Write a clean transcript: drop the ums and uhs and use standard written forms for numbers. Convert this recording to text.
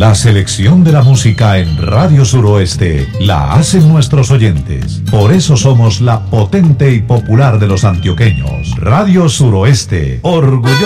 La selección de la música en Radio Suroeste la hacen nuestros oyentes. Por eso somos la potente y popular de los antioqueños. Radio Suroeste, orgulloso